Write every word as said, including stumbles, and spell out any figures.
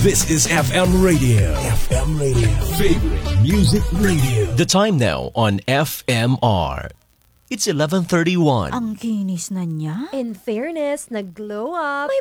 This is F M Radio. F M Radio. Favorite Music Radio. The time now on F M R. It's eleven thirty-one. Ang kinis na niya. In fairness, nag-glow up. May